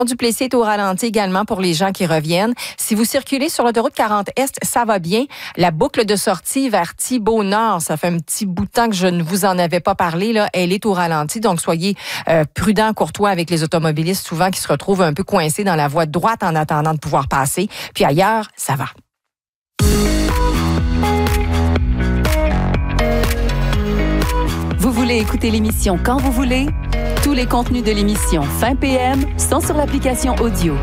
Duplessis est au ralenti également pour les gens qui reviennent. Si vous circulez sur l'autoroute 40 Est, ça va bien. La boucle de sortie vers Thibault-Nord, ça fait un petit bout de temps que je ne vous en avais pas parlé, là, elle est au ralenti. Donc, soyez prudents, courtois avec les automobilistes souvent qui se retrouvent un peu coincés dans la voie de droite en attendant de pouvoir passer. Puis ailleurs, ça va. Vous voulez écouter l'émission quand vous voulez? Tous les contenus de l'émission Fin PM sont sur l'application audio.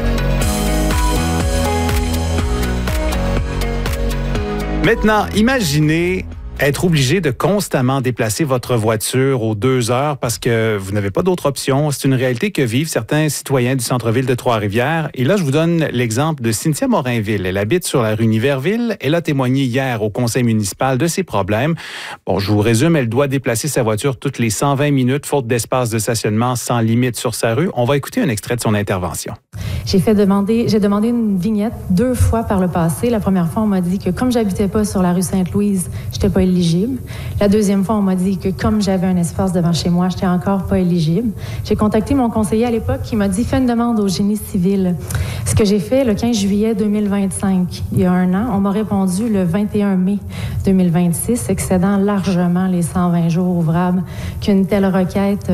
Maintenant, imaginez être obligé de constamment déplacer votre voiture aux 2 heures parce que vous n'avez pas d'autre option. C'est une réalité que vivent certains citoyens du centre-ville de Trois-Rivières. Et là, je vous donne l'exemple de Cynthia Morinville. Elle habite sur la rue Niverville. Elle a témoigné hier au conseil municipal de ses problèmes. Bon, je vous résume, elle doit déplacer sa voiture toutes les 120 minutes, faute d'espace de stationnement sans limite sur sa rue. On va écouter un extrait de son intervention. J'ai demandé une vignette 2 fois par le passé. La première fois, on m'a dit que comme j'habitais pas sur la rue Sainte-Louise, j'étais pas éligible. La deuxième fois, on m'a dit que comme j'avais un espace devant chez moi, j'étais encore pas éligible. J'ai contacté mon conseiller à l'époque qui m'a dit « Fais une demande au génie civil ». Ce que j'ai fait le 15 juillet 2025, il y a 1 an, on m'a répondu le 21 mai 2026, excédant largement les 120 jours ouvrables qu'une telle requête,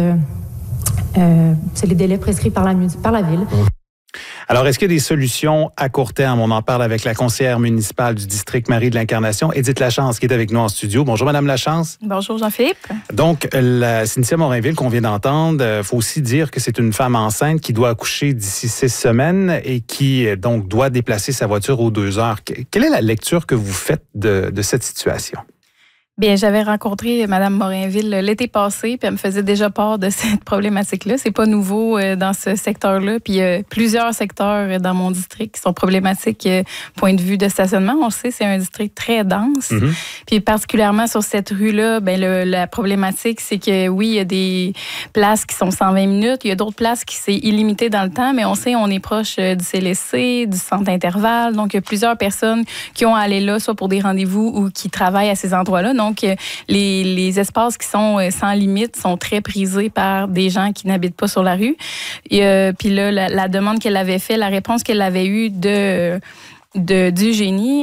c'est les délais prescrits par la ville. Alors, est-ce qu'il y a des solutions à court terme? On en parle avec la conseillère municipale du district Marie de l'Incarnation, Édith Lachance, qui est avec nous en studio. Bonjour, Madame Lachance. Bonjour, Jean-Philippe. Donc, la Cynthia Morinville qu'on vient d'entendre, il faut aussi dire que c'est une femme enceinte qui doit accoucher d'ici 6 semaines et qui, donc, doit déplacer sa voiture aux 2 heures. Quelle est la lecture que vous faites de cette situation? Bien, j'avais rencontré Mme Morinville l'été passé, puis elle me faisait déjà part de cette problématique-là. C'est pas nouveau dans ce secteur-là. Puis il y a plusieurs secteurs dans mon district qui sont problématiques point de vue de stationnement. On le sait, c'est un district très dense. Mm-hmm. Puis particulièrement sur cette rue-là, ben la problématique, c'est que oui, il y a des places qui sont 120 minutes, il y a d'autres places qui c'est illimité dans le temps, mais on sait, on est proche du CLSC, du centre intervalle. Donc, il y a plusieurs personnes qui ont à aller là, soit pour des rendez-vous ou qui travaillent à ces endroits-là. Donc, les espaces qui sont sans limite sont très prisés par des gens qui n'habitent pas sur la rue. Et, puis là, la demande qu'elle avait faite, la réponse qu'elle avait eue du génie,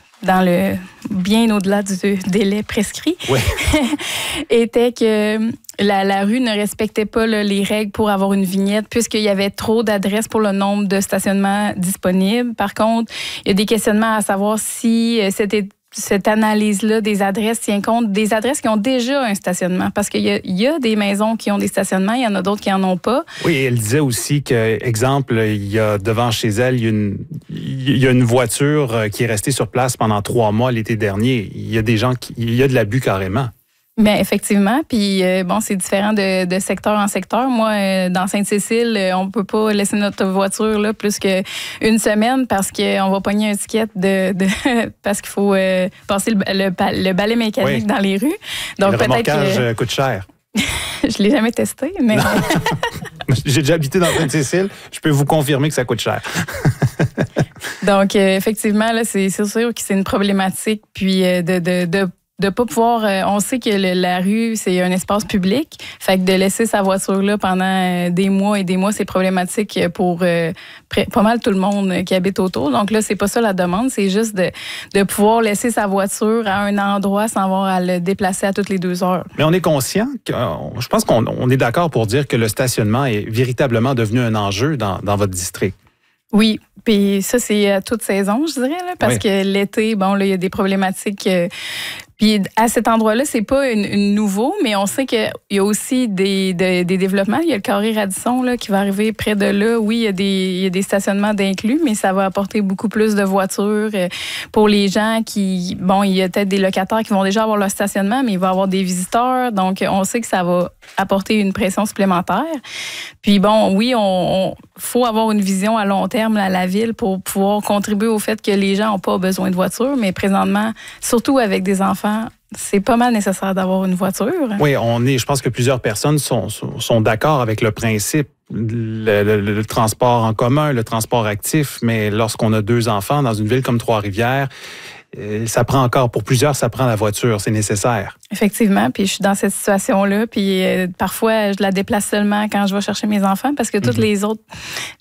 bien au-delà du délai prescrit, oui. était que la rue ne respectait pas les règles pour avoir une vignette puisqu'il y avait trop d'adresses pour le nombre de stationnements disponibles. Par contre, il y a des questionnements à savoir si cette analyse-là des adresses tient compte des adresses qui ont déjà un stationnement. Parce qu'il y a des maisons qui ont des stationnements, il y en a d'autres qui n'en ont pas. Oui, elle disait aussi que, exemple, il y a devant chez elle, il y a une voiture qui est restée sur place pendant 3 mois l'été dernier. Il y a des gens il y a de l'abus carrément. Bien, effectivement. Puis, bon, c'est différent de secteur en secteur. Moi, dans Sainte-Cécile, on peut pas laisser notre voiture là plus qu'une semaine parce qu'on va pogner un ticket parce qu'il faut passer le balai mécanique dans les rues. Donc, le remorquage coûte cher. Je l'ai jamais testé, mais... J'ai déjà habité dans Sainte-Cécile. Je peux vous confirmer que ça coûte cher. Donc, effectivement, là, c'est sûr que c'est une problématique. Puis, de pas pouvoir... on sait que la rue, c'est un espace public. Fait que de laisser sa voiture là pendant des mois et des mois, c'est problématique pour pas mal tout le monde qui habite autour. Donc là, c'est pas ça la demande. C'est juste de pouvoir laisser sa voiture à un endroit sans avoir à le déplacer à toutes les 2 heures. Mais on est conscient, je pense qu'on est d'accord pour dire que le stationnement est véritablement devenu un enjeu dans votre district. Oui, puis ça, c'est à toute saison, je dirais, là, parce que l'été, bon, là, il y a des problématiques... Puis à cet endroit-là, c'est pas une nouveau, mais on sait qu'il y a aussi des développements. Il y a le carré Radisson là, qui va arriver près de là. Oui, il y a des stationnements d'inclus, mais ça va apporter beaucoup plus de voitures pour les gens qui... Bon, il y a peut-être des locataires qui vont déjà avoir leur stationnement, mais il va y avoir des visiteurs. Donc, on sait que ça va apporter une pression supplémentaire. Puis bon, oui, on faut avoir une vision à long terme à la ville pour pouvoir contribuer au fait que les gens n'ont pas besoin de voiture, mais présentement, surtout avec des enfants, c'est pas mal nécessaire d'avoir une voiture. Oui, je pense que plusieurs personnes sont d'accord avec le principe, le transport en commun, le transport actif, mais lorsqu'on a 2 enfants dans une ville comme Trois-Rivières, ça prend encore, pour plusieurs, ça prend la voiture, c'est nécessaire. Effectivement, puis je suis dans cette situation-là, puis parfois, je la déplace seulement quand je vais chercher mes enfants parce que toutes les autres